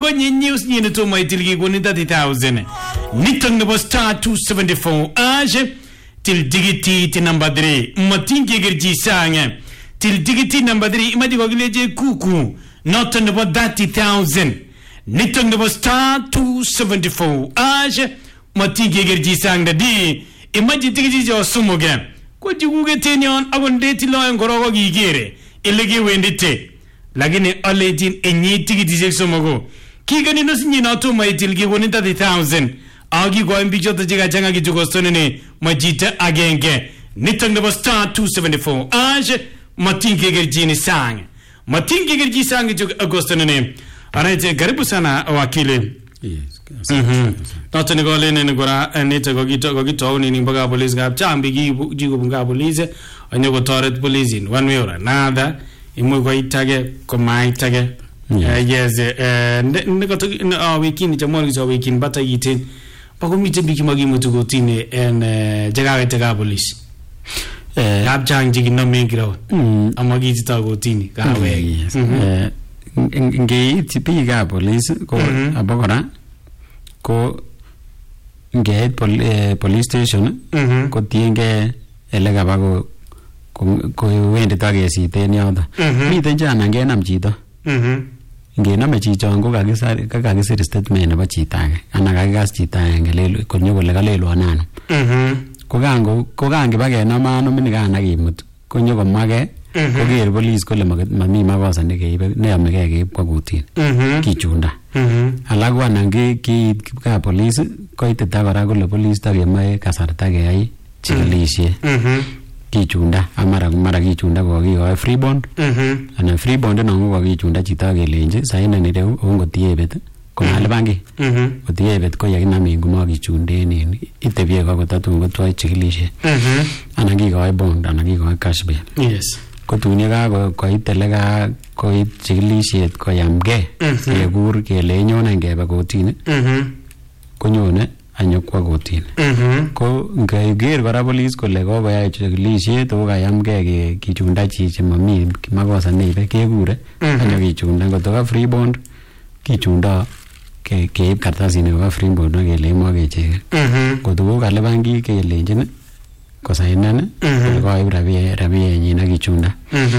Konye news nyine to my till gigoni 30,000. Nitong nebo star 274 age till digiti ti number 3. Matinge gerji sange till digiti number 3 imadi gogileje kuku not nebo 30,000. Nitong nebo star 274 age matinge gerji sange di imadi digiti jo sumoge. Ko jiguge tenyon agonde ti lo ngoro gigere ilege wendite. Lakini alejin enyi digiti je sumogo. Kigani no sinyi na to mai til gigoni 30,000. Agi go ambijoto jiga janga gijugostone ne majita agenge. Nitong nebo star 274 age matinge gerjini sang. Matinge gerji sang jug agostone ne. Anaje karibu sana wakili. Yes. Noto ni gole ne ngora nete gogito ni mbaga police gap chambi jigo bunga police anyogo toret police in one way or another imwe go itage ko maitage. Yes, nikoto weekend jamoni zo weekend bata yitin pako mite biki magi mutugo tine en jaga tega police gap jang jigi no migro amagi titago tini kawe nge tipi ga police ko abogora ko nge police station ko tienge elega bago ko wende tage siten yoda miten jana nge nam chito ngename chichon ko kakisir statement nebo chito age anan kakikas chito age konyo kole kalelwan ano ko kange bakenamano minikana kimut konyo komwake koker police kole mami makosa nekeibe neyamegei keib kwa kutin kichunda alak ko anan kiit kipkaa police koitita kora kole police takemoe kasarta keyai chikilisiet kichunda amara kichunda ko kikoi free bond ana free bond no ko kichunda chito kelenji saina ni reu ongotiebet ko malibangi otiebet ko yakinami ngumo kichunden in itebie ko tatun ko twai chikilishe ana kikoi bond ana kikoi cash bail yes ko tunye ka ko itelega ko chikilishet ko yamge yekur kele nyone ngebe kotini konyone anyokwa kotini ko ngeger kora police kole kokoyai chikilishet to kayamge kichunda chichi mami makosa neibe kekure anyokichunda ngoto free bond kichunda keib kartasini ko free bond kele mo kecheke ngoto ko kalibangi kelenjin kosainan koib rabienyin akichunda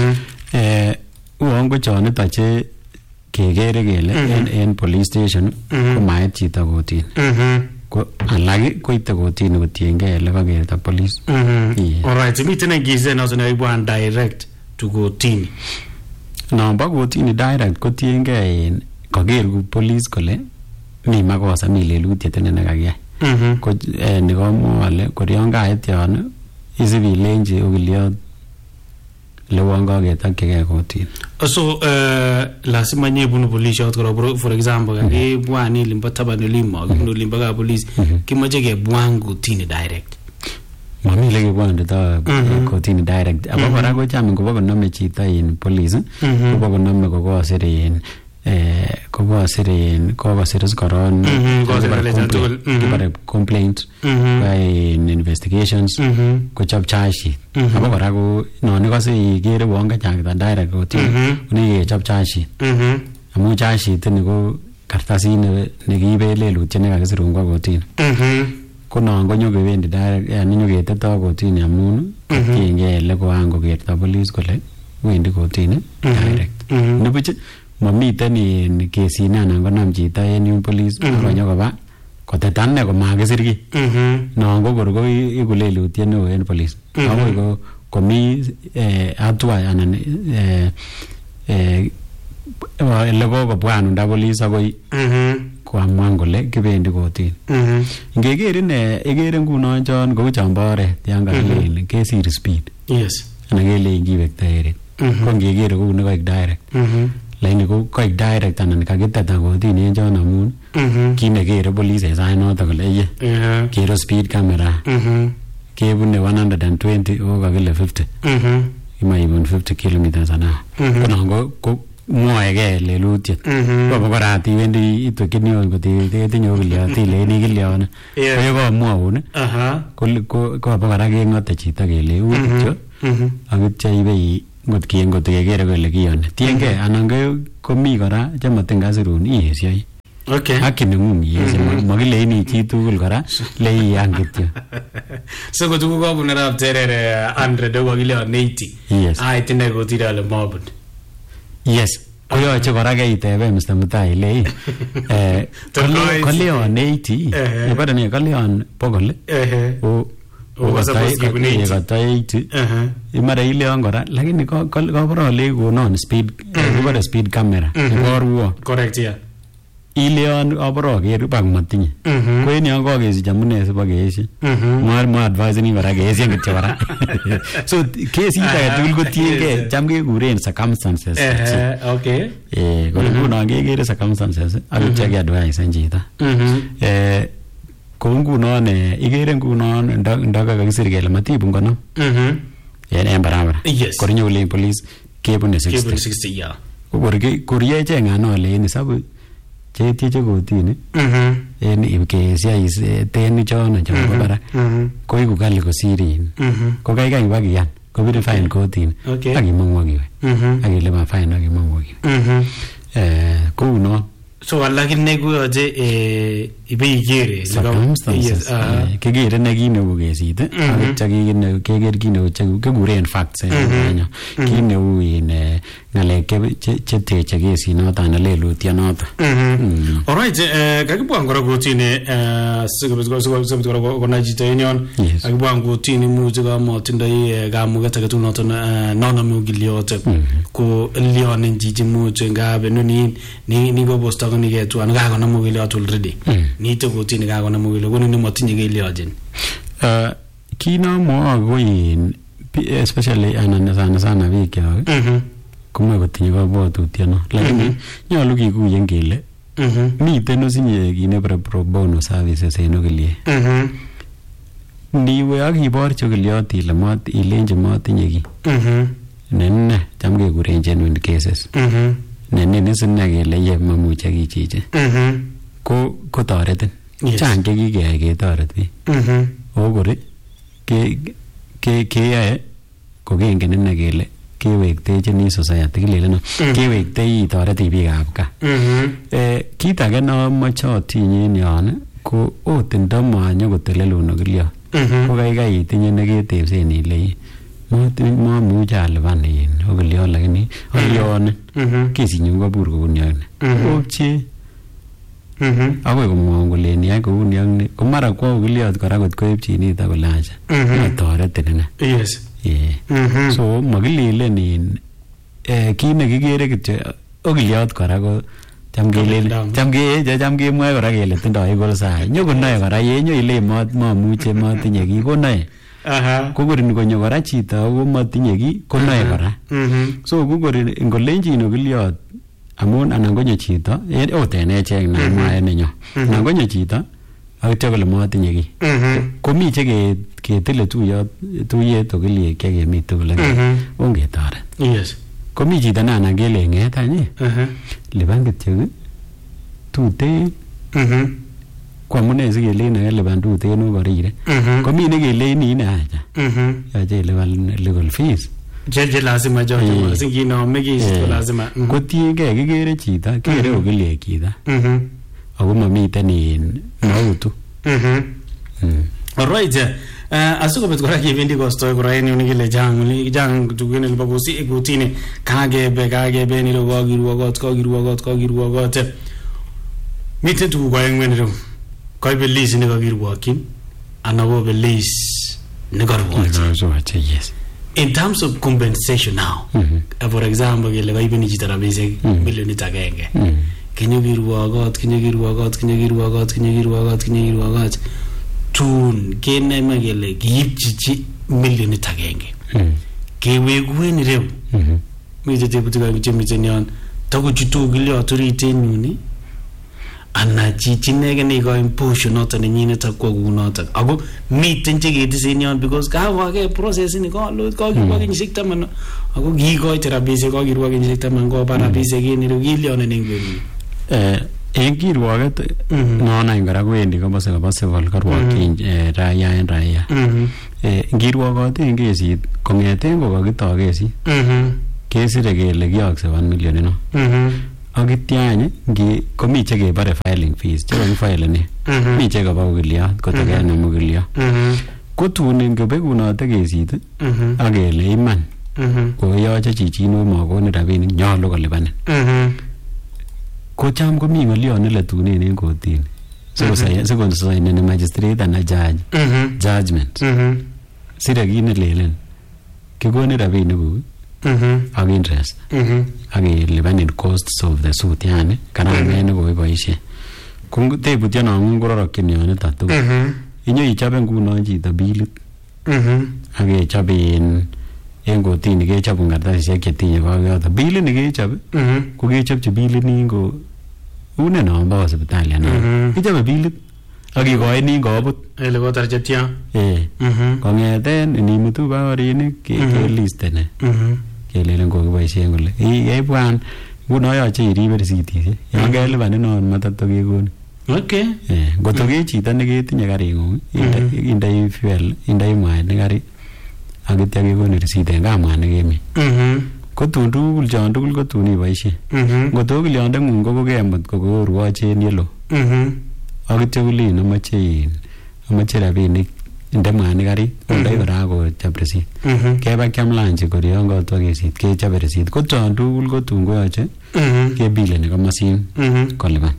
uongo chon tache kegere kele en police station ko maet chito kotini ko alagi ko ite kotini kotienge ele kagerta police alright miten ngize nazo na ibwan direct to kotini namba kotini direct kotienge en kager police kole mi makosa mi lelutiet ne kakiyai ko ni komwale ko yon kaet yon isibilenji okiliot lewanga getakkege kotini so lazima nyebunu police out ko for example ke bwani limba tabani limo no limba ga police kimaje ke bwangu tini direct mami lege bwandu ta kotini direct abara ko cham ko nome chita in police ko nome ko asirin ko asirin ko asiris koron complaint by investigations ko chap charge abara ko no ne ko se gere wonga chang ta direct kotini ni chap charge amu charge tini ko kartasi ne kibe lelutye ne kakisirun kwa kotini ko non ko nyokebendi direct yani nyoketeto kotini amun tienge ele ko ango kerta police kole wendi kotini direct nibuch mamiten in kesina anan konam chito en police akonyo koba kotetan ne ko makisirki non ko kor ko iku lelutye neo en police akoi ko komi hatua anan ele kokobwanunda police akoi koamwan kole kibendi kotini ngeker ine ikere ngunon chon kou chombo oret yan kakilel kesir speed yes anan kelein kiwekta eret ko ngekere kou ne koik direct lakini ko koik direct anan kakiteta kotini en chon amun kinekere police en sait noto kole ye kero speed camera kebune 120 o kakile 50 imaibun 50 kilometers an hour konon ko mwoege lelutiet ko korati wendi itwekini kotinye okiliot ileni kilion koye komwoun ko abokora keng'ote chito kele u kityo akityo ibe ngot kekere kole kiyoni tienge anan komi kora chematin kasirun iesioi Okay. Haki nengung makileini chi tugul kora leiyan kityo. So ko tugu ko bunarap terere 100 ko kile 80. Yes. Ai tinde ko tirale mabud. Yes. Koyoche kora keitebe Mr. Mutai ile koleon 80 ibada ne koleon bogol kata 80 imara ileon kora lakini kabara ole konon speed ibada speed camera iborwo. Correct, yeah. Ileon abara keru bang matinye ko en yon kokesich amune sibo keesyo ma advise ni kora keesyo kityo kora. So kesit age tugul kotiengei cham kekuren circumstances. Okay. Ko ngunon kekere circumstances ak ityo ke advise en chito. Ko ngunon ikere ngunon ndaka kakisir kele matibun konom en barabara. Kor nyokolen police kebune 60. Yeah. Ko kor yeche ng'ano leini sabu chetie kotini en ibkesia ten chono chabo bara ko iku kali kosirin ko kaikai bakiyan ko bire fine kotini akimongwo kiwe akilipa fine akimongwo kiwe ko uno. So lakini kuyoche ibeikere circumstances kekere nekineu kesit akitya keker kineu kekuren facts enyo kineu in ngalek cheteche kesinoto anan lelutyonoto. Alright, kakibwan kora kotini sikobit kora konai chito en yon kakibwan kotini muche kamotindoi kamuket age tugul noton nonome okiliot ko lionen chichi muche ngap ni kobosto konike tuan kakonam okiliot already nite kotini kakonam okiliot koni nemotinye keliochin. Kinomwoe koin especially anan sana biik kyok komoe kotinye kabwatutyono lakini nyolu kikuyen kele miten osinye kit nebore pro bono services en okilie. Ndiwe ak iborchi okiliot ile ilenji motinye ki nenne cham kekuren genuine cases nenne sine kele ye mamuche kichiche ko toretin chang chekikeyai ketoret biik okori keyoe kokengen ine kele kewektechini society kileleno kewektei itoreti biikab gaa. Kit age nomoche atinye en yon ko ot ndomanyo kotelelun okiliot ko kaikai itinye neketebsen ile mamuche alipan okiliot lakini olionin kesinyu kobur kounioni opche akoi komwon kole niyai kouni ak ni ko mara kwo okiliot kora kot koipchinit akole acha toretin ine. Yes. So makilelen kit nekikere kityo okiliot kora ko cham kemwoe kora kele tindoi kolsa nyokonoe kora yenyo ile mamuche matinye ki konoe ko kor ngonyo kora chito ako matinye ki konoe kora. So ko kor ngolenchin okiliot amun anan konyo chito ot en echek namwae nenyo anan konyo chito akityo kole matinye ki komi che ketile tuyet okiliek chekemi tugul ongetoret. Yes. Komi chito nanan kele ng'et any lipan kityo tuten ko amune sikelein lipan tuten okorire komi nekelein ine acha yoche ilipan legal fees je lazima jojo singinome kisit ko lazima kotiengei kikere chito kere okiliek chito ako mamiten in mautu. Alright, asikobit kora kebendi kostoi kora en yuni kile jang tukene libo kutini kakebe nilo kakirwakot miten tukuk kwa engwen nilo koi belis ni kakirwakin ana ko belis ni karwachi. Yes. In terms of compensation now, for example, kile kaibeni chito rabisiek milionit agenge kinyokirwakot tun kenai kele kiib chichi milionit agenge kewekuen ireu mite tebutik chemiten yon takochutu okiliot orit en yuni ana chichi inegen neikoin portion noton nenyinet ak kwo kounoton ako miten cheketisen yon because kakokake process ini kakirwa kenyisiek 10 ako kiikoite rabisiek kakirwa kenyisiek 10 koba rabisiek en ireu kilionen en kwenyu. En kirwoket nonany kora kowendi komose kobo civil korwokyin raia en raia. Ngirwokoten kesit kong'eten kokakitoo kesit kesire kele kiyokse 1 million ino akityany komi che kebare filing fees che kakifilene mi che kaba okiliot kotekenam okiliot ko tun ingobekunote kesit akele iman koyoche chichin makoni rabinik nyolu kolipanin ko cham komi ng'oliot neletunen en kotini sikosaineni magistrate ana judgment sire kit nelelen kikonin rabinik kuk ak interest ak ilipanin costs of the suit, yani karamet nekoiboisien. Ko tebutyonon kororokyin yoniton tugul. Inyo ichobe ngunon chito bilit ak kechob en kotini kechobun kartasisiek chetinye koyoto. Bilit ni kechob ko kechobchi bilit ningo une nombo sipitali anan kichobe bilit ak kikoini ngobut ele kotar chetya kong'eten inimutu baorinik kelistene kelelen kokiboisien kole keibwan nguno yoche iribe risitisiek yon kelipan inon matato kekonin. Okay. Ngoto ke chito neketinye karing'ung indoi fuel indoi mwanik karit ak itya kekonin risit en kamwa nekemi ko tun tugul chon tugul ko tun iboisien. Ngoto okiliondengung ko kokemut kokorwoch en yelo ak itya kulin amache rabinik inde mwanik karit kondoi kora kochob risit keba kiam lanchi kor yon kotwo kesit kechobe risit ko chon tugul ko tun koyoche kebileni komosin kolipan.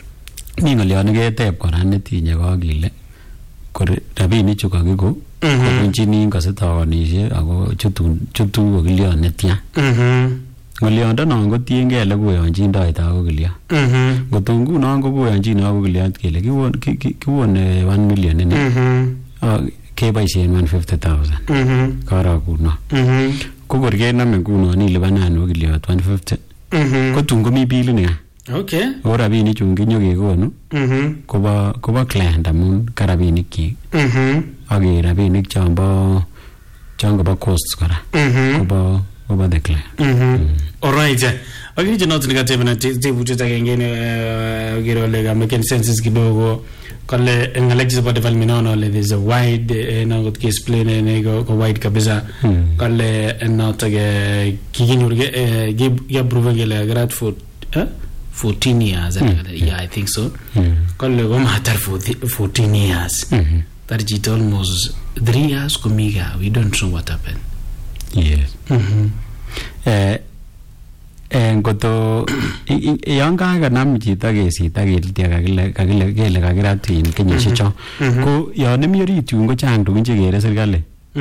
Mi ng'oliot neketeb kora netinye kokile kor rabinichu kakiko kobunchinin kasitokonishe ako chutu okiliot netya. Ng'oliondonon kotiengei ele koyonjindoet ak okiliot. Ngoto ngunon ko koyonjin ak okiliot kele kiwone 1 million ini keboisien 150,000 korokuno ko kor kenome ngunon ilipanan okiliot 150 ko tun komi bilit nia. Okay. O rabinik chun kinyokekonu kobo client amun ka rabinik kyik ak rabinik chon kobo costs kora kobo the client. Alright. Lakini jenoto nikatebana tebutyo agenge gero ole American census kidogo kale ngalek za development nono le there's a wide na got ke explain ne go wide kabisa kale not ge kiginurge ge provengele grad for 14 years. Yeah, I think so. Kale go matter for 14 years. That is almost 3 years kumiga. We don't know what happened. Yes. Ngoto yon kakanam chito kesit ak kele kakiratin kenyisiek chon ko yon imi orit yun ko chang tugun chekere serikali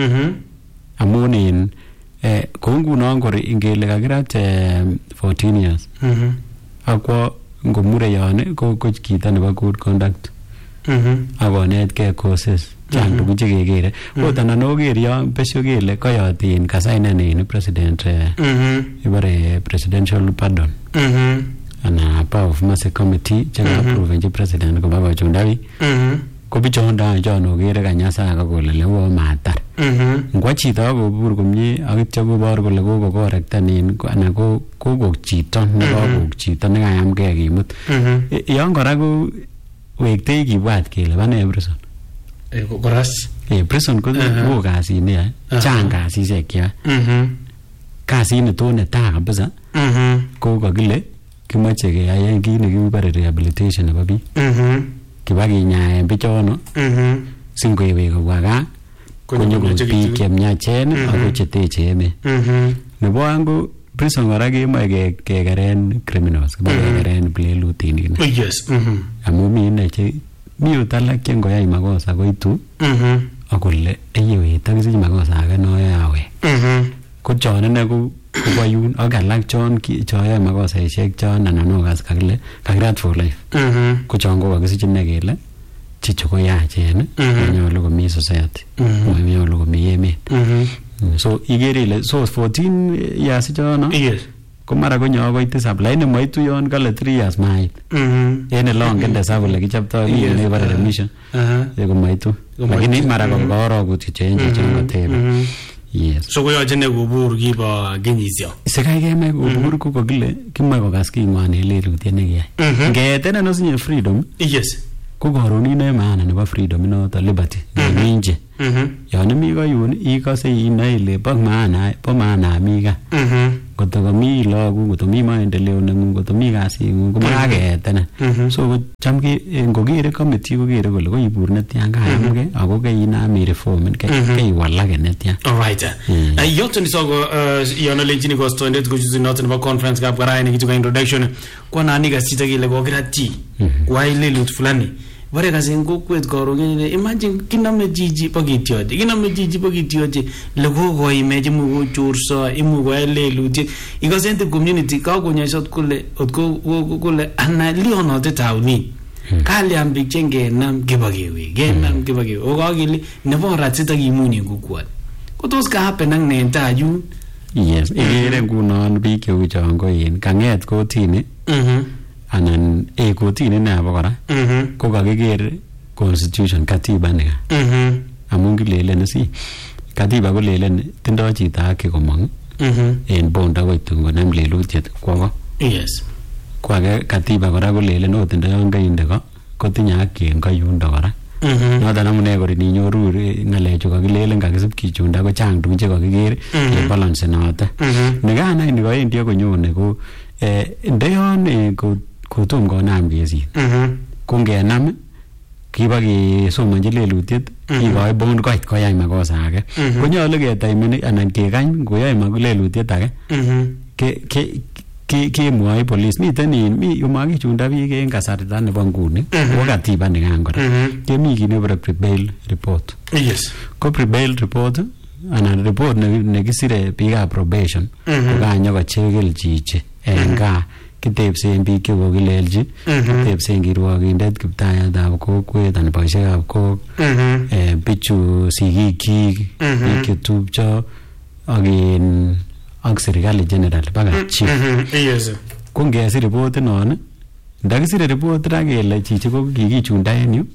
amun kou ngunon kor ingele kakirat 14 years akwo ngomure yon ko chito nebo good conduct akonetkei courses chang tugun chekekere ot anan oker yon besyo kele koyotin kasainen president ibare presidential pardon ana power of mercy committee chekaapprovenchi president koba kochunda biik ko bichonda chon okere kanyasa kakole lewo matar ngwa chito akobur komie ak itya kobor kole kokokorektanin anan kokok chito nekakok chito nekayamgei kimut yon kora ko wektei kibwat kele bane prison koras prison ko wo kasit neyoe chang kasisiek cheyoe kasit neto netaa kabisa ko kakile kimoche keyaen kit nekibare rehabilitation nebo biik kiba kinyaen bichono singoiwek kobwa gaa konyokoik biik chemiachen ako cheteche emet. Nebo oeng ko prison kora kemoe kekeren criminals kiba kekeren plelutinik amun mi ine che mi ot alak che ngoyai makosa koitu akole eyewet akisich makosa ake noyoe awek ko chon ine kobo yun ak alak chon choyoe makosaisiek chon anan okas kakile kakirat for life ko chon ko kakisich ine kele chichu ko yachen manyolu komi society manyolu komi emet. So ikere ile so 14 years chono ko mara konyo akoi tisab lakini moitu yon kale 3 years mait en elongende sa kole kichoptoi kit nekibare remission ko moitu lakini mara kokorokut chenje chongotebe. Yes. So koyoche ne kobur kibo kenyisio sekai kemach kobur ko kakile kimoe kokas king'wan en lelutiet nekiyai ngeetenen osinye freedom yes ko koron inoe maana nebo freedom inoto liberty neminje yon imi koyun ikose inoe ile bo maana mi kaa koto komi lagok koto mi maendeleo nengung koto mi kasingung komakaketenen so cham ngokere committee kokere kole koibur netyan kayamke ako keinam ireformen keiwalake netyan. Alright. Yote ni soko yon olenjini kostoindet kochutu noto nebo conference kap karaini kitu ka introduction kwa nani kasita kile kokirati kwa ile lut fulani bare kasen kokwet korongene imagine kiname jiji pokitioje lego koimeje mu churso imu ko ile lut ikosente community ka konyashot kule kule ana lionote tauni kaliam big chengenam kibagewe okagili nebo ratita kimuni kukwat kotos ka happen ang nenta yun. Yes, igere ngunon biik cheu chon ko in kanget kotini anan kotini ne abokora ko kakiker constitution katiba nika amun kilelen si katiba ko lelen tindoi chito haki komong en bonda koitun konam lelutiet kwo. Yes. Kwake katiba kora ko lelen otindoi yon kainde ko kotinye haki en koyundo kora. Noton amune kor ninyoru ngalechu kakilelen kakisib kichunda ko chang tugun che kakiker ke balance noton. Nekana ini koendi konyone ko ndeyon kotom konam kesit ko ngenam kiba kesomonji lelutiet kikoi bond koit koyai makosa age konyolu ketaimen anan kekany koyai lelutiet age kemwoi police miten yumakichunda biik en kasarta nebo nguni ko katiba nikan kora kemi kit nebore prebail report. Yes. Ko prebail report anan report nekisire biikab probation ko kanyo kochikil chichi en gaa kitepsen biik chekokilelchi kitepsen kirwokindet kiptayatab kokwet anan boisiekab kok bichu sigikyik biik chetupcho ak serikali general baka chief. Yes. Ko ngesir report non ndakisire report ra kele chichi ko kikichunda en yu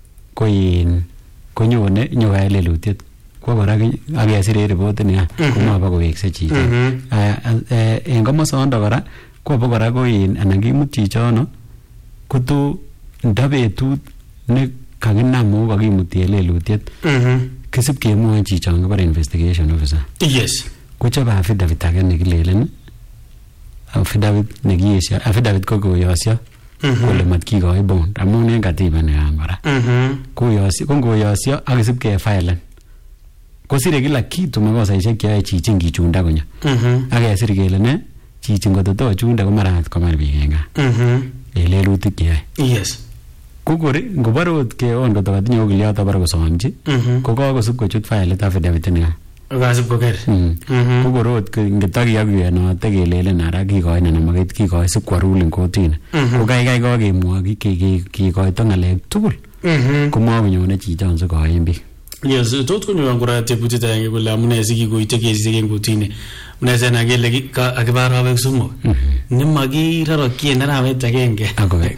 konyone nyokoyai lelutiet kwa kora akesire report ni komaba kowekse chichi en komosondo kora ko kora ko anan kimut chichono koto ndabetut ne kakinam o kakimutie lelutiet kisib kemwoe chichon kibore investigation officer. Yes. Kochobe affidavit age nekilelen affidavit nekiyesio affidavit ko koyosio kole mat kikoi bond amun en katiba nikan kora koyosio ko ngoyosio akisib kefilen kosire kila kitu makosaisiek cheyoe chichi ngichunda konyo akesir kele ne chichi ngototochunda komarat komar biik en gaa lelutik cheyoe. Yes. Kukuri ngobore ot keon kotokatinye okiliot abore kosomchi ko kakosib kochut filet affidavit nikan kasib koker kukorot ngetakiyokuenote kelelen ara kikoin anan makit kikoi sikwa ruling kotini ko kaikai kakemwa kikoito ng'alek tugul komakonyone chichon sikoen biik. Yes, tot konyo kora tebutiet agenge kole amune sikikoite kesisiek en kotini mune sena kele akibar arawek somok nemakirorokyin arawet agenge akobek.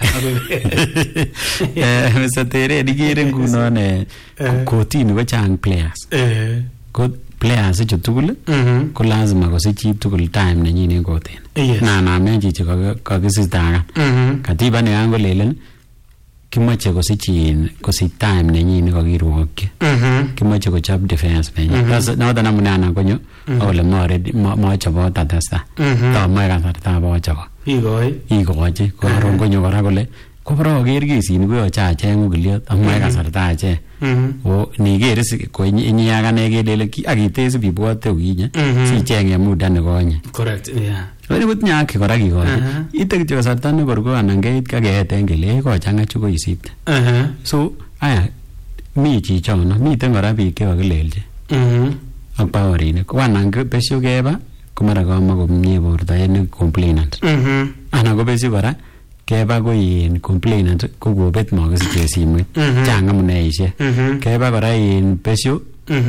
Mr. Teren ikere ngunon kotini ko chang players ko players ichu tugul ko lazima kosich chi tugul time nenyin en kotini nanamen chichi kakisistakan katiba nikan kolelen kimoche kosich time nenyin kakirwokyi kimoche kochob defense nenyin noton amune anan konyo akole mochobot atesta tomoe kasartab ochobot ikochi koron konyo kora kole kobro aker kesini koyoche acheng okiliot amoe kasarta acheng o niker ko inye akane kelele akitesib ibwote ukinye sicheng en muda nekonye. Correct. Yeah. Wani kotinye haki kora kikochi ite kityo kasarta nekor ko anan keit kakeyeten kele kochang'a chu koisipte so aya mi chichono miten kora biik chekakilelchi ak baorinik ko anan besyo keba komara kamakomie borto en complainant anan ko besyo kora keba ko in complainant ko kobet makisiche simoit chang amuneisiek keba kora in besyo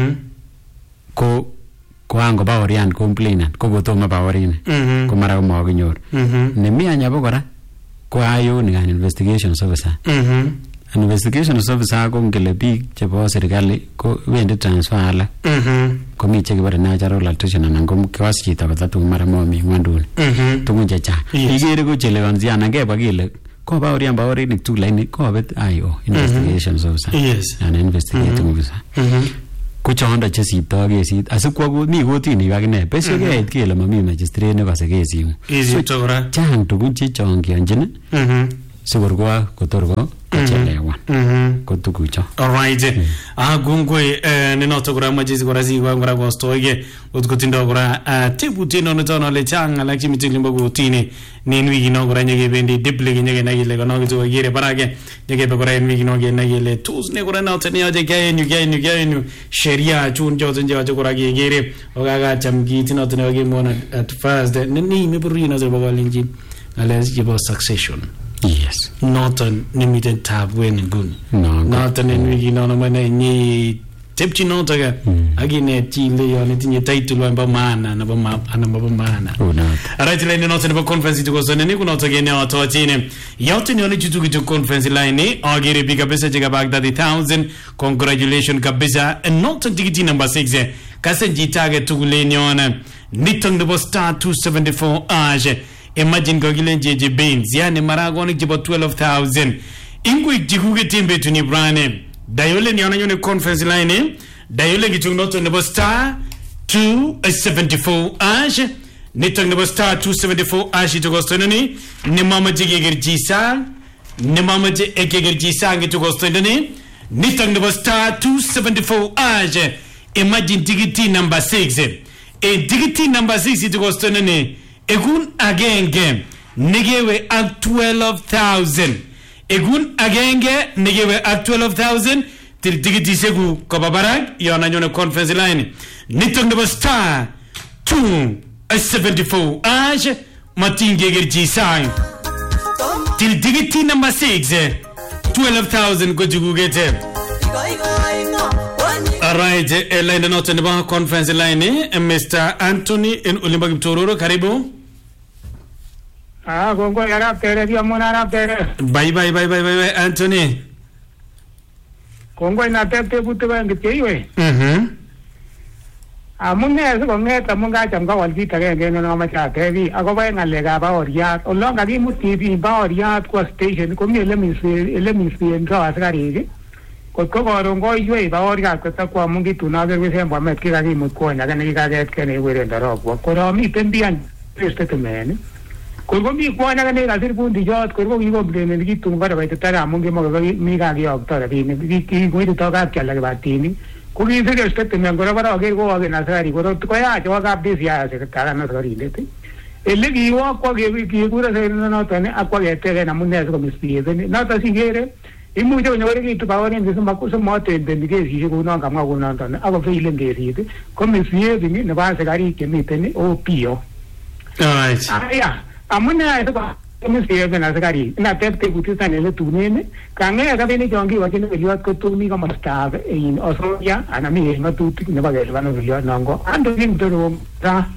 ko ango baorian complainant ko kotomo baorinik ko mara komakinyor nemi anyabo kora ko ayoni kan investigation officer investigation officer ko ngele biik chebo serikali ko wendi transfer alak komi chekibore natural attrition anan ko kiwas chito kotatun mara momi ng'wonduni tugun chechang ikere ko chelewonsi anan keba kele ko baorinik tugul lakini kobet IO investigation officer anan investigating officer ko chonda che sipto kesit asikwa mi kotini akine besyo keit kele mami magistrate nekose kesit isipto kora chang tugun che chongionjin sikorwa kotorko kochelewan ko tukucho. Alright. Gungwe ninoto kora majisi kora zigwa kora kostoige utkotindo kora tebutino notono le changa la chimitin mbogo tini ni nwigi no kora nyege bendi diple nyege nagile kono kitu gire barage nyege be kora nwigi no ge nagile tools ne kora noto ne aje gaenu sheria chun joto nje kora gire ogaga chamgi tinoto ne ge mona at first ni miburi no zo bagolinjiales jibo succession. Yes. Not an limited tab when good. No. Not an envy no money ni tipchi not aga agine chile on it in your title and bamana and bamana. Oh no. Right line not in a conference to go so any not again or totine. Yotin only to get to conference line agiri big abisa jagabag 30,000. Congratulations kabisa and not on ticket number 6 Kasenji target to Lenion Nitung the star 274 age. Imagine Gogile JJ Baines, yani Maragoni jibo 12,000. Ingwe jikuge timbe tuni brane. Dayole ni yone conference line. Dayole gitu noto nebo star 274 ash. Nito nebo star 274 ash ito gostonani. Ni mama jige jisa. Ni mama jige jisa gitu gostonani. Nito nebo star 274 ash. Imagine digiti number 6. Digiti number 6 ito gostonani. Egun agenge negewe at 12,000. Egun agenge negewe at 12,000. Til digiti segu kobabarag yana nyone conference line. Nitong nebo star 274 ash matingeger jisang. Til digiti number 6 12,000 go jugugete. Alright, line note nebo conference line Mr. Anthony in Ulimba Tororo, karibu. Gongo yarab tere dia monara tere. Bye Anthony. Gongo ina tete butu ba ngiteiwe. Amunne so ngeta munga chamga walgi tage ngene no ma cha tevi ago ba ngalega ba oria olonga di mutivi ba oria ko station ko mi elemisi entra asgari ko rongo yue ba oria ko ta kwa mungi tunage we semba me kira gi muko nya ne ga get kene we ndaro ko ro mi tembian este temene ko mi ko nya ne ga sir bundi jot ko go go blene gi tunga ba ta mungi mo ga mi ga gi oktora bi ni ki go to ga kya lag ba tini ko gi se este temene ko ba ga go ga na sari ko to ya jo ga bi sia se ta na sari lete elle gi wa ko gi pura se no tane akwa ge te na munne so mi spie na ta si gere e mucho ne ore che tu paore ne sono cosa molto e ben che si con non camma con non avo file ngeri come fie di ne va segari che mi tenne o pio alright ya amuna ito ba come fie ben segari na tette buti stanno le tunene canne ga bene jongi va che ne vedo che tu mi come sta in osoria ana mi ma tutti ne va che vanno via nango ando in toro ra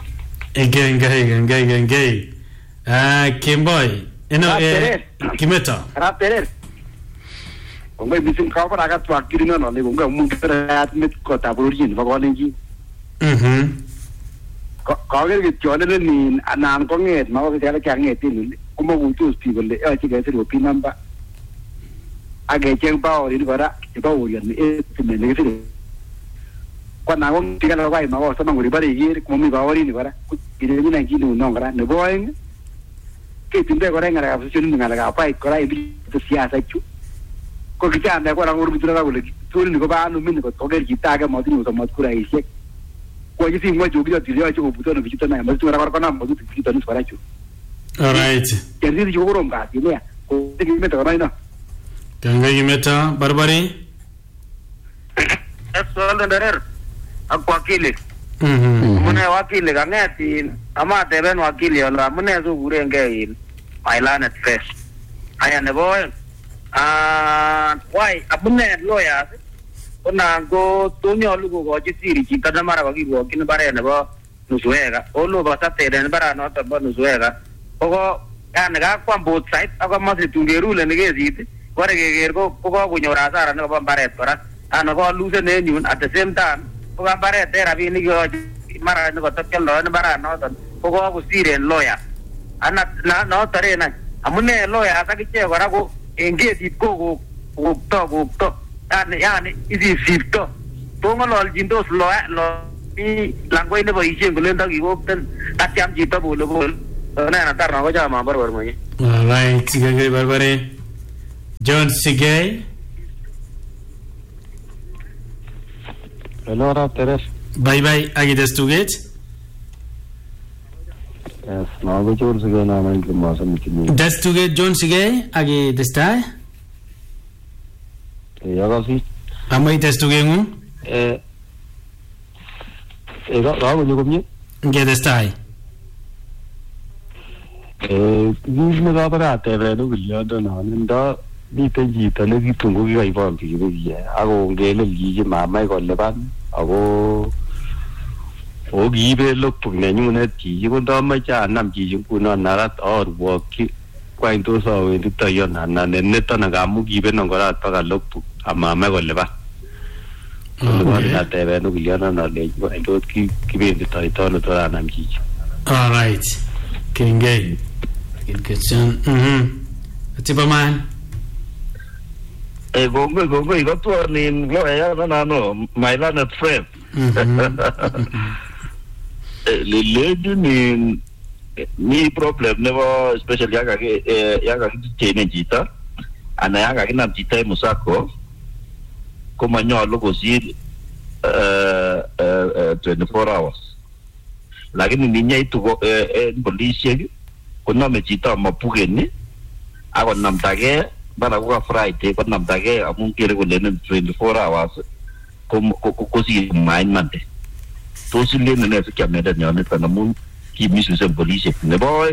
again Kimboy Kimeta Rapper Ongoi bisin kau pada agak tuak kiri nana le ongoi mungkin terlihat met kota Purworejo bagai lagi. Kau kerja jualan ni anak kau nget, mau kerja lagi nget ini. Kau mau butuh people le, jika saya rupi namba. Agak jeng bau ini bara, bau yang ni sebenarnya sih. Kau nak orang tinggal apa? Mau sama nguri bara ini, kau mau bau ini bara. Ini ni nak gini nongkara, neboing. Kita orang yang ada apa-apa dengan apa? Kau ini itu siasat cu. Ko kita anda ko orang urut tura boleh tulen ko ba anu min ko toger kita aga mau ni sama kura isek ko jadi mo jogi da tiri aja ko buto no kita na mo tura ko na mo tu kita ni suara cu alright jadi jo rom ga ini ya ko tegi meta ko na tanga meta barbari soal darer aku wakili mune wakili ngati ama teben wakili ala mune so gure ngai island fresh aya ne boy why abune lawyer ona go tonyo lugo go jitiri kita na mara bagi go kin bare na ba nusuega olo ba ta tere na bara no ta ba nusuega ogo ana ga kwa both side aga masri tungeru le nge zit kore ge go ko go nyora sara na ba bare tora ana go lose ne nyun at the same time ko ga bare tera bi ni go mara no ta kello na bara no ta ko go siren lawyer ana na no tare na amune lawyer ta ki che gora go engage go to yani isi sifto ng'ololjindos lo langwait neboisien kole ndakikokten tatyam chito polepole nena tarno kocham barbar mwenye. Alright, Sigei Barbare. John Sigei. Hello, Teres. Bye akites tuget. Yes, nago John Sigei na mangi masa mchini. Des tuget John Sigei akitestai. Yakasi. Amoi tes tuget ng'ung. Rago komye. Ngetestai. Kit nekabara ateben kilyondo non ndo miten chito nekitun ko kikoibon pikipiki ako ngelel chichi mamach kolipan ako kiibe logbook nenyunet chichi ko ndomoche anam chichi ngunon arat arwokyi kwany tos awenditoi ano anan niton ngamun kiibenon kora baka logbook amamach kolipan. Ateben kilyondo ale kwany tos kibenditoito ano tos anam chichi. Alright. Kingay. Question. Tipaman. Kongoi ikotwonin loya nano my learned friend. Leleju ni problem nebo especially yaga kitene chito ana yaga kinam chito musako komanyolu kosir 24 hours. Lakini ninya itu polisiek koname chito mapugeni ako namdage bana ko Friday ko namdage amun kere ko lenen 24 hours ko si mindmante to si lenen ne fikya meda nyane tanamun ki misu se polisiek ne boy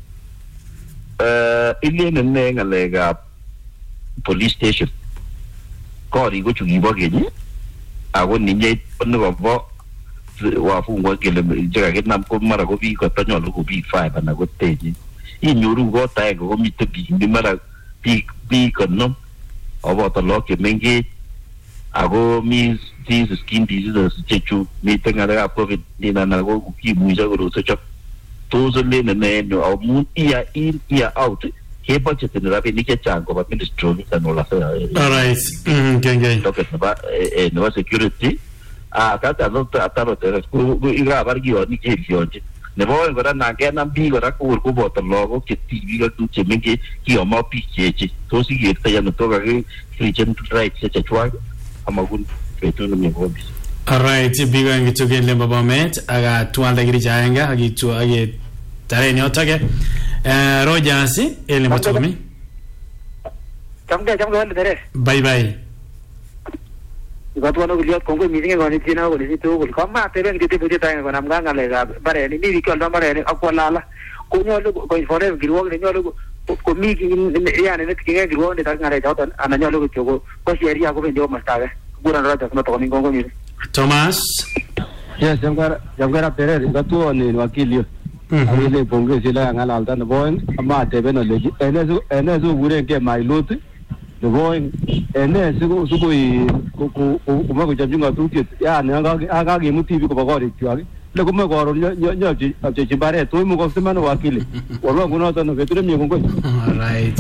ilenen ne ngalega police station ko ri ko chugi bageni ako ninya ne babo wafungwa kele jaga kinam ko mara ko bi ko tanyolo ko bi 5 na ko teji inyoru go ta ko mite bi mara bi ko no oboto lo ke mengi ago mi these skin diseases chechu mi tenga da covid ni na go ki muja go so chop tozo le ne no au mu ia out ke budget ne rabi ni ke chango ba ministry ni no la. Alright. Gengay. Ba no security kata no ataro tere ku iga bargi oni ke fionje ne boy gora na ke na bi gora ku boto logo ke tv ga tu che menge ki o ma pi che to si ge ta ya no to ga Christian right che chwa amagun fetu no me hobby. Alright, biga ngi to gen lemba bamet aga tuanda giri jayanga agi tu agi tare ni otage Rogers ele matomi jamga tere bye Ikatwa no kiliot kongwe meeting ko ni tina ko ni to ko kama tere ngi te ta ko namga ngale ga bare ni ni ko ndo bare ni akwala ko nyolo ko infore girwo ni nyolo ko mi ya ne ke girwo ni ta ngare ta ana nyolo ko sheria ko ndio mastave buran raja no to ni kongo mi Thomas. Yes, jamgara tere ikatwa ni wakili ile bonge sila ngala alta no boy ama ateben no leji enezu gure ke mailot the boy ene sigo kuma ko jamjunga tuti ya ne aga ge mutivi ko bagori tiwagi le kuma goro nyo chibare to mu ko semana wakili wala kuna to no veture mi kongo. All right.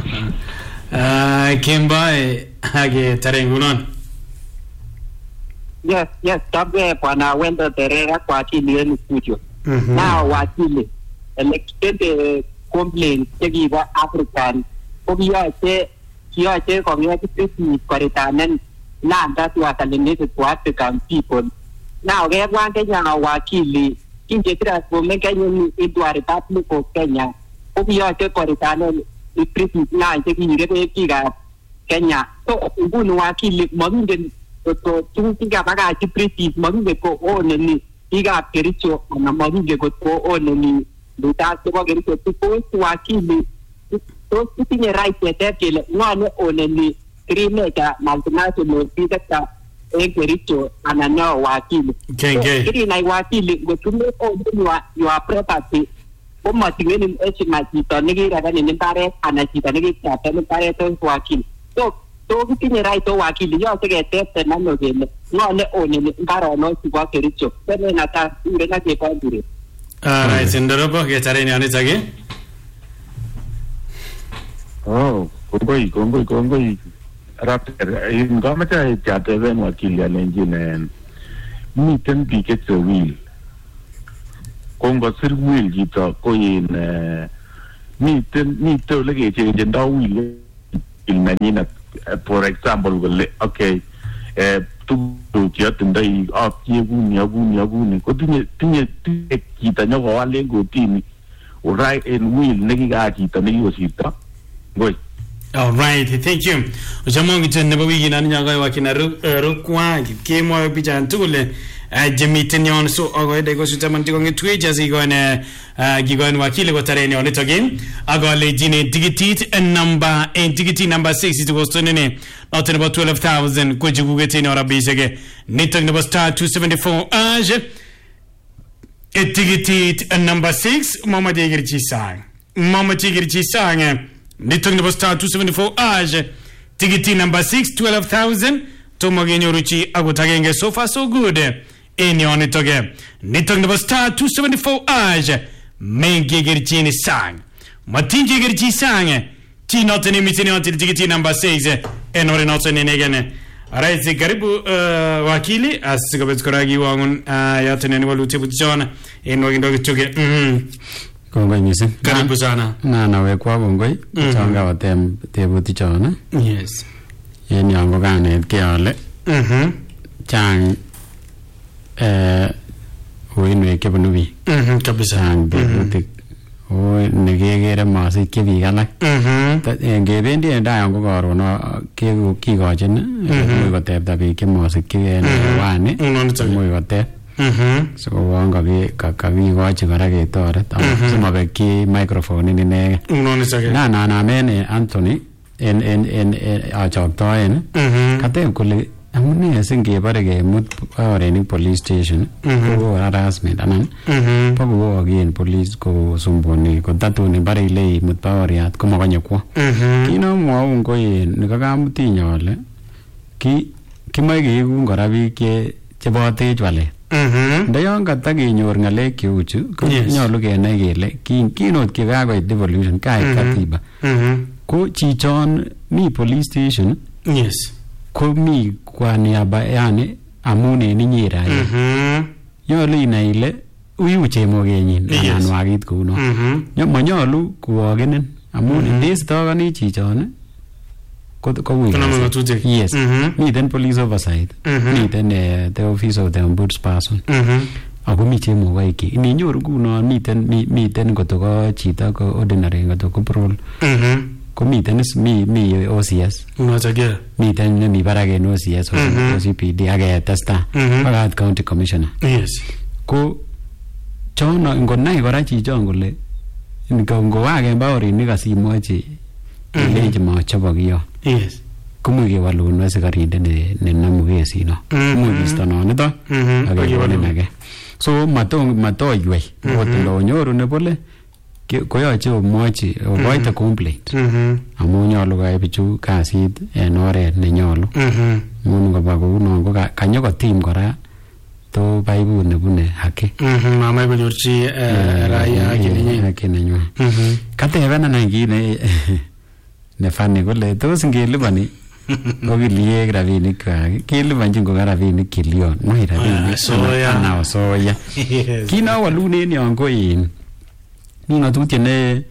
Kimba age tarengunon. Yes, tabe bwana wenda terera kwa akili ni studio. Now wakili elected complaint tegiwa African kiyoche community koritanen land that was alienated to African people. Now everyone Kenya wakili kinje transform Kenya into a republic of Kenya. Kiyoche koritanen treaty land tegiwa Kenya. So ngunu wakili mwingine to tunga baga treaty mwingine ko oneni iga kericho na mwingine ko oneni ndata ko kericho to wakili to tinye right ya kile ngwane oneni krimeka multinational pizza kericho ananya wakili kiri na wakili gotume onwa your property koma tingeni echima chito nigira kana ni pare anachita nigira kana pare to wakili to tinye right to wakili yo tege tete na no gele ngwane oneni ngaro no kwa kericho pele na ta ngena ke pandure. Right, ndorobo ke tareni anitage. Kongoi. Rapper, in Gomata Chateben Wakilian engine, mitten pickets a wheel. Congo Sir Wheel, Gita, Coin, mitten legate in the wheel in Manina, for example, okay, to get in the up Yaguni, continue to Kita Nova Lego team, or right in wheel, Negati, the Negosita. Go. All right, thank you. Jamong chen nebo wigi nan nyaga wa kina rukwa ke mo pijan tule jemitinyon so ogo de go sutaman tigo ngetwe jazi go ne gigon wakile go tareni on it again agole jine digit number digit number 6 it goes to nene not about 12,000 ko jugugete ne orabisege nitag number star 274 age digit number 6 mama digirchi sang Nitong number star 274 age tigiti number 6 12,000 tomogenyo ruchi agutagenge so far so good in on it again nitong number star 274 age mengegirchini sang matingegirchi sang ti notene mitini on tigiti number 6 enore notene negene alright karibu wakili asigabetskoragi wangun yatene ni waluti butjona enogindo gituge Kongoi missing. Karibu sana. Na wekwa kongoi. Changa watem tebuti chona. Yes. Yeni yango kanet ke ale. Chang uinwek chebunu biik. Kabisa. Chang tebutik. Nekekere masit che biik alak. Ngebendi en tai yango karon kikochin imuch kotepta biik che mosikyigei en wani. Imuch kotep. So wong kakikochi kora ketoret simabekyi microphone ini inege namen Anthony en achoktoen kateb kole amune singebore kemut baorenik police station ko harassment anan bokowogen police kosumbuni kotatun bare ile imut baoriat komakonye kwo kinomwoun ko nikakamutinye ale kimoe keikun kora biik chebotech walet ndayon katakenyor ngalek cheu chu nyolu kenai kele kinot kikakoit devolution kait katiba ko chichon mi police station yes ko mi kwa niaba yani amun en inye raia nyolu inai ile uyu chemogenyin anan wakit kouno manyolu kuwokenen amun ndestokoni chichon yes miten police oversight miten the office of the ombudsperson ako mi chemogoik ininyoru kuno miten kotoko chito ko ordinary kotoko parole ko miten mi OCS miten nemi barak en OCS OCPD aketesta bakat county commissioner yes ko chono ngonai kora chichon kole ngowaken baorinik asimwochi ilenji machobok iyo yes kumuch kewalun asikarindet nenamu kesino kumuch kisto nonito akekonin age so matoywei okot ndonyoru nebole koyoche omwochi okoite complaint amun nyolu koyai bichu kasit en oret nenyolu amun ngoba kounon ko kanyokotim kora to baibut nebune haki mamai konyorchi raia haki nenywan katebenan kit nefani kole tos ngelipani kokiliek rabinikwak kelipanchin koka rabinik kilion moi rabinik ana osoya kinawalun en yon ko mi ngatutiet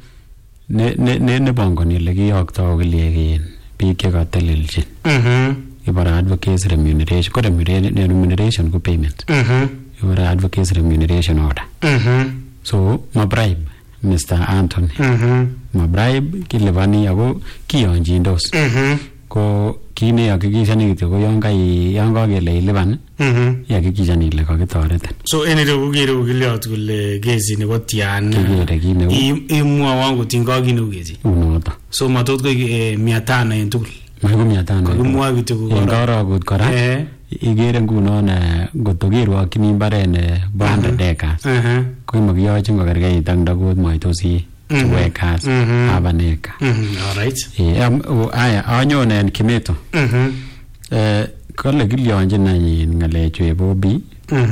nebongoni ile kiyokto kiliek en biik chekatelelchin ibara advocacy remuneration ko remuneration ko payment ibara advocacy remuneration order so ma bribe Mr. Anthony mabribe kilipani ako kiyonchindos ko kine yakikishani kityo ko yon kakele ilipan yakikishani ile kakitoretin so enire ukere ukiliot kule kesi nebo tian kikere kit neu imwowon kotingo kit neu kesi unoto so matot ko 500 en tugul maiku 500 kakimwa kityo en korokut kora igere ngunon ngotokerwokchini mbaret banda dekas ko makiyochin kokerkeit ak ndakot moitosi wekas abaneka alright aya anyon en Kimeto kole kilyonchin nanyin ngalechu ebo bi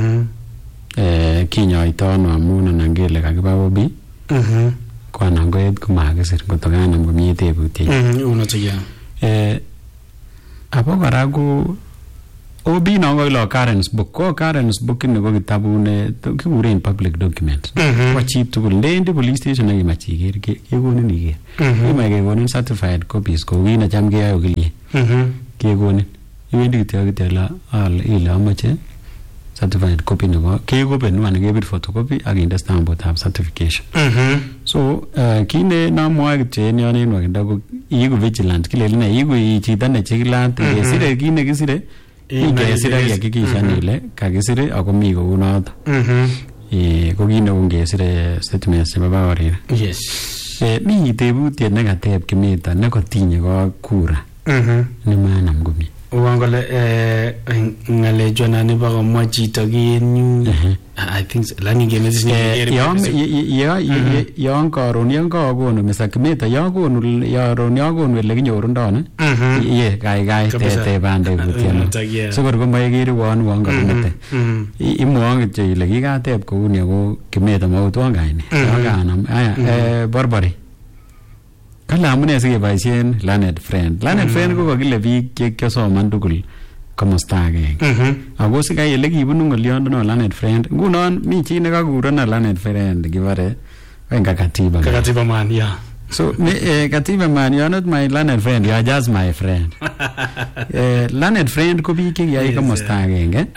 kinyoito ano amun anan kele kakiba obi ko anan koet komakisir kotokanam komie tebutiet abo kora ko OB no ko lo Karen's book ko Karen's book ni ko kitabu ne kikuren public document ko chi tugul ndendi police station ak imachiker kekonin iker ima kekonin certified copies ko wina cham ke ayo kilie kekonin iwendi kityo al ile amache certified copy nebo kekopen wan kebir photocopy ak inde stampot ab certification so kine namwa kityo en yon en wakinda ko iigu vigilant kilele ne iigu chito ne chikilat kesire kine kisire ingesire yakikishan ile kakisire ako mi kou noto ko kine ungesire statements chebo baorir yes mi tebutiet nekateb Kimita nekotinye ko kura nemanam komie wangole ngale jona ne ba komwa chito kienyu I think lani genesis ni yon karon kakonu Mr. Kimita yakonu ele kinyorundon ye kai tete bande kutiano so kor komae kiri wan kamete imwong kityo ile kikateb kouni ako Kimita mautwon kaine kanam aya borbori kala amune sikeboisien Learned Friend ko kakile biik chekiasoman tugul komosta agenge ako sikai ele kibunu ngoliondono Learned Friend ngunon mi chi nekakurena Learned Friend kibare wenga katiba man yeah so katiba man, you are not my Learned Friend, you are just my friend. Learned Friend ko biik chekiyai komosta agenge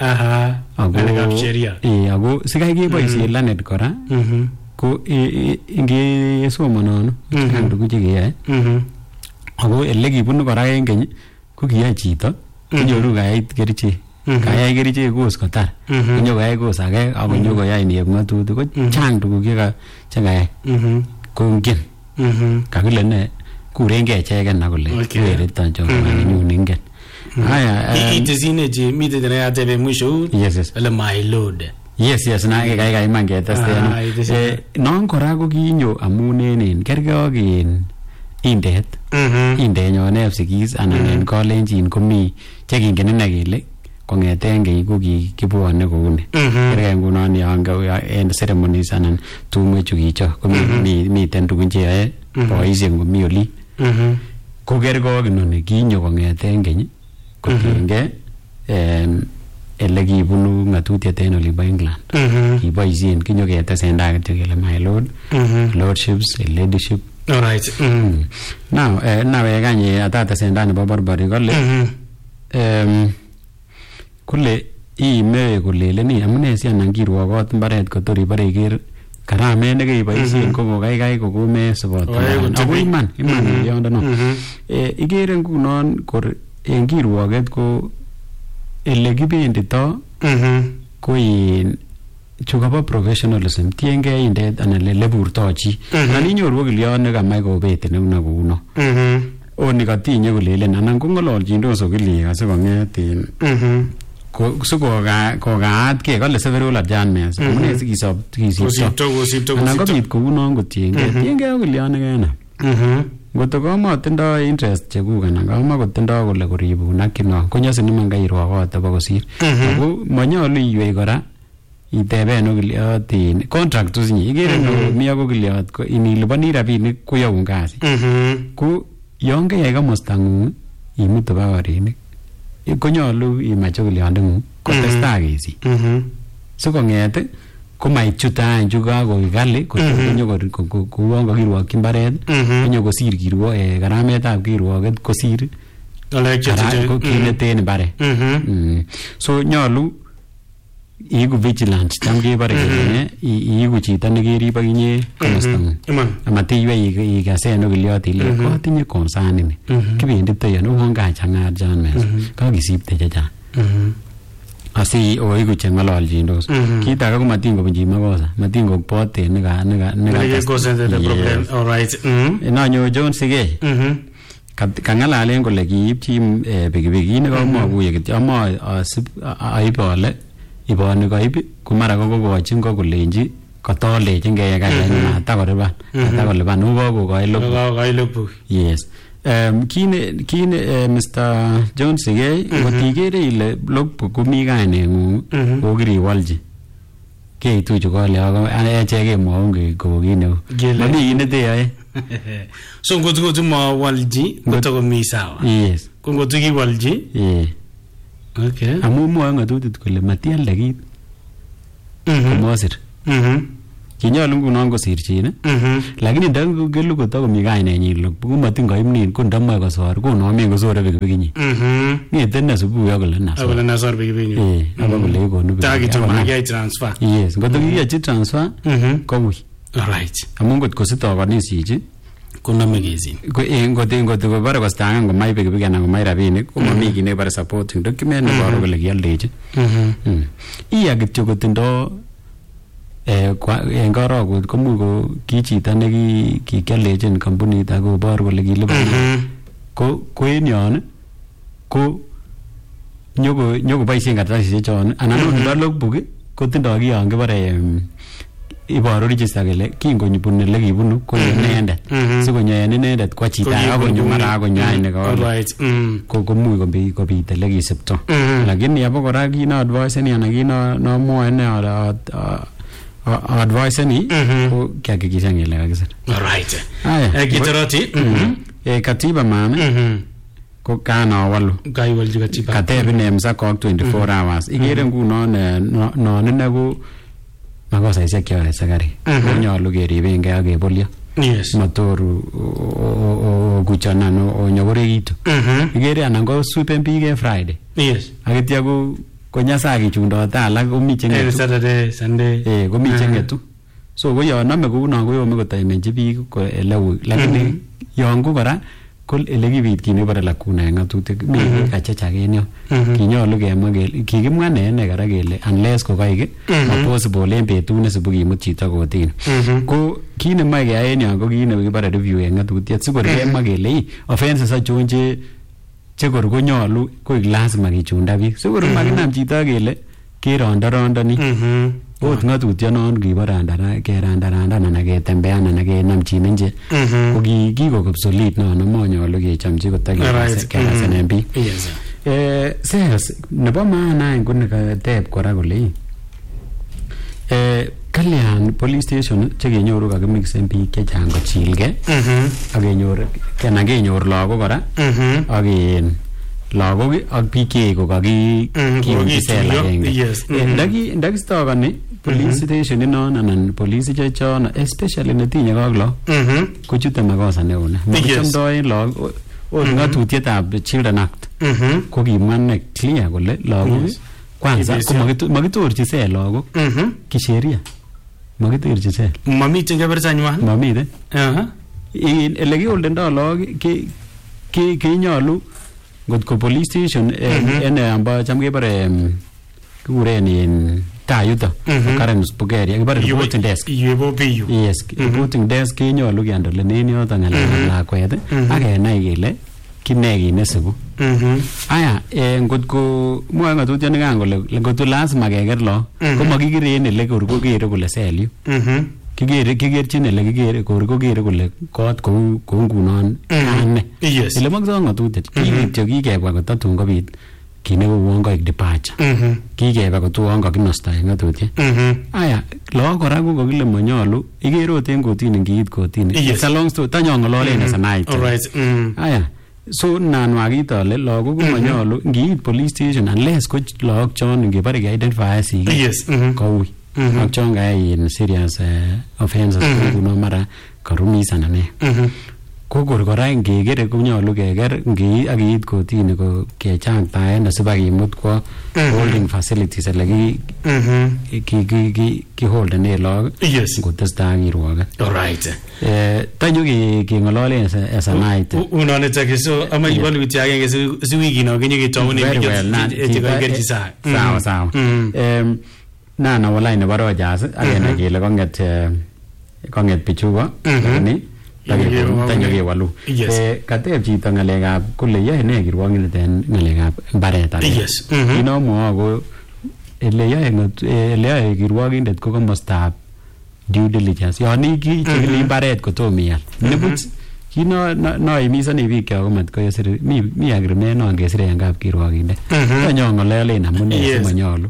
ako sikai keboisien Learned kora ko ingesomanonu tuguk chekeyai ako ele kibunu kora en keny ko kiyai chito konyoru kayait kerichek kos kotar konyo koyai kos age ako nyo koyai niep ng'atutik ko chang tuguk chekayai kongen kakile ne kurengei icheken akole werito chonganyun ingen haya itesine je mite tena ya tebe mwisho yes ele my lord yes na kai man keteste non kora ko kinyo amun en kerge ak indet indenyon FCKs anan en kolenjin komi chekingen ine kele kongeten keny ko kibwone kouni kerge ngunon yon en ceremonies anan tumwek chu kicho komiten tugun cheyoe boisiek komi oli ko kerge ak inoni kinyo kongeten keny kotienge ele kibunu ng'atutiet en olimbo England kiboisien kinyo ketesenda kityo kele my lord lordships ladyship all right now nawekanye atatesenda nebo borbori kole iime koleleni amune si anan kirwokot mbaret kotor ibore iker karamet nekeiboisien ko kokaikai kokome sobot ako iman yondono ikere ngunon kor en kirwoket ko ele kibendito ko in chukabo professionalism tienge indet anan le burto chi anan inyoru okilion nekamach kobete neuna kouno oni katinye kolelen anan kong'ololjindos okilik asikong'et kokaatke kole several adjournments amune sikisipto anan kobit kounon kotienge okilion nekenam ngoto kamotindoi interest chekuk anan kamakotindoi kole koribun ak kino konyosin iman kairwokote bokosir ako manyolu iywei kora iteben okiliot contract usinye ikere no mi ak okiliot ko iniliponi rabinik koyoun kasi ko yon keyai komostang'ung imutu bakorinik konyolu imach okiliondeng'ung kotestai kesit sikong'et komaichute any chu kakoikali konyo kouon kakirwokyi mbaret konyo kosir karametab kirwoket kosir kineten mbaret so nyolu iigu vigilant tam kebore kele iigu chito nekerib akinye komostang'ung amatiywei ikasen okiliot ile kotinye concern ini kibenditoi ano uon kachang'a adjournments kakisipte chechang asi oigu cheng'ololjindos kit age ko matin kobunchi makosa matin kobote nanyo John Sigei kang'alalen kole kiipchi pikipiki nekamokuye kityo amo aib ole iboni koib ko mara kokochin ko kolenji katollechin keyekaianyun atakolipan ukokokoi logbook yes kine Mr. John Sigei ngotikere ile logbook komi kaineng'ung kokiriwolji keituchu kole echek kemwoun kou kit neu mami kit neteyoe so ngotu mawolji kotokomi sawa yes ko ngotu kiwalji okay amu mwoe ngatutit kole matialde kit komosir kinyolu ngunon kosirchin lakini ndakelu kotakomi kainenyin lo komatin koimnin ko ndamoe kosor konomen kosore pikipikinyin ngete ne subuhi akole nasor pikipikinyin ako kole ikonu takitomakiyai transfer yes ngoto kikiyachi transfer kowui alright amu ngot kositokonisich konome kesin ngot kobore kostangan komach pikipiki anan komach rabinik komami kit nebore supporting document neboru kole kialdechi iya kityo kotindo en korokut komuch ko ki chito nekikialdechin kampunit akobor kole kilipan ko en yon ko nyokoboisien kartasisiek chon anan ndo logbook kotindo kiyon kibore iboru register kele kingonyibun ele kibunu konyo inendet sikonyoen inendet kwa chito akonyo mara akonyo aine komuch kobit ele kisipto lakini abokora kino adviseni anan kino nomwoe ne adviseni ko kiakikishan kele kakisir alright kitoroti katiba man ko kanawalu kaiwalji katiba katebin msako 24 hours ikere ngunon non ine ko makosaisiek cheyoe sekari konyolu keribengei ak kebolyo matoru kuchonan onyokorekitu ikere anan ko sweepen biik Friday akitya konyasa kichundote alak komi chengetu Saturday Sunday komi chengetu so ko yon nome kounon koyome kotoimenchi biik ko eleu lakini yon ko kora ko ele kibit kit nebore lakuna en ng'atutik mi kachechak en yon kinyolu kemwa kele kikimwa ne kora kele unless ko kaik ma possible en betut nesibu kimut chito kotini ko kit nemoe keyai en yon ko kit nekibore review en ng'atutiet sikor kemwa kele offences achon chekor konyolu koik lazima kichunda biik sikor makinam chito kele kerondorondoni ot ng'atutyonon kibo kerandarandan anan ketembean anan kenam chii nje ko kikoko obsolete nono monyolu kechomchi kotakerasen biik ses nebo maana ko nekateb kora kole kalyan police station chekenyoru kakimixen biik chechang kochilge anan kenyor lagok kora ak lagok ak biik cheko kakiyumchi sel agenge ndakistokoni police station inon anan police chechon especially netinye kok lagok kochute makosa neo ne makichomdoen lagok ot ng'atutietab Children Act ko kimwa ne clear kole lagok kwanza ko makitorchi sel lagok kisheria makitorchi sel mamiten kebersanywan mamiten ele kiholdendo lagok kenyolu ngotko police station en amba cham kebore kikuren en tayuto Karen Spugeri kibore reporting desk yes reporting desk kenyolu kendolenen yoto ng'alekab lakwet ak kenai kele kine kit nesibu aya ngotko mwoe ng'atutiet nikan kole ngotko lazima keker lagok ko makikere en ele kor kokere kole sel yu kikerchin ele kikere kor kokere kole kot kou ngunon ane ele mokto ng'atutiet kityo kikebwa kotatun kobit kit nekouon koik departure kikebe kotuon kakinosta en ng'atutiet aya lagok kora ko kakile manyolu ikere ot en kotini ngiit kotini salong sto tanyong'ololen sanait aya so nanwa kit ale lagok ko manyolu ngiit police station unless ko lagok chon ngebore ke-identify sigik koui ak chon kayai in serious offenses kuno mara karumisan ane ko kor kora ngekere konyolu keker ak kiit kotini ko kechaktaen asibakimut kwa holding facilities ele kiholdene lagok ngotestai kirwoket tanyo keng'ololen sanait unonitok so ama ibolutyo agenge si wikino kenyo ketounen chekakerchi sawa nana walai nebo Rogers akena kele kong'et bichuko lakini tanyo kewalu kateb chito ng'alekab kole yoe ne kirwokindet en ng'alekab mbaret kinomwoe ko ele yoe kirwokindet ko komostab due diligence yon ichikili mbaret kotom ial nibuch kit noimisoni biik kyok komat koyesir mi agreement non kesire en kap kirwokindet tanyong'ololen amune simanyolu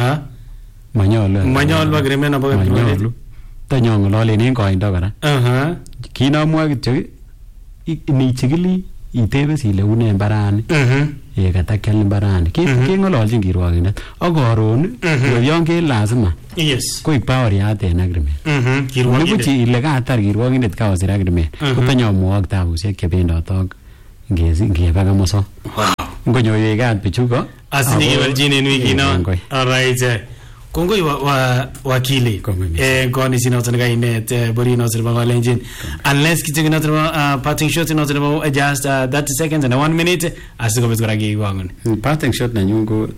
manyolu agreement nebo kirwokindet tanyong'ololen en koindo kora kinomwoe kityo inichikili itebe sile une mbarani katakyal mbarani keng'ololchin kirwokindet ak koron yon ke lazima koik baoriat en agreement nibuch ile katar kirwokindet kaosir agreement kotanyomwok tabusiek chebendotok ngeba komoso ngonyoiwekat bichuko asinye kewaljin en wikino. Alright, kongoi wakili koni noton nekainet bori noton nebo kalenjin unless kityo noton nebo parting shot noton nebo just 30 seconds and 1 minute asikobit kora kiwangun parting shot nenyun ko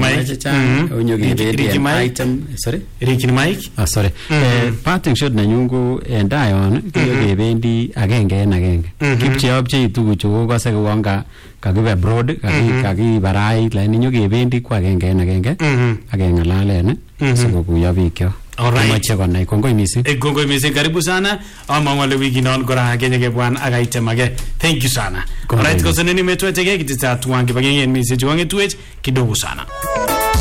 Ricky Mike parting shot nenyun ko en dayon kebendi agenge en agenge kipcheopchei tuguchu kokose kouon kakibe broad kakibarait lakini nyokebendi ko agenge en agenge akeng'alalen sikokuyo bikyok. Komoche konai. Kongoi mising. Kongoi mising, karibu sana. Amang'ole wikinon kora Kenya kebwan ak item age. Thank you sana. Alright, koseneni metwechege kitita tuwan kibagenge mising chuwange tuwech kidogo sana.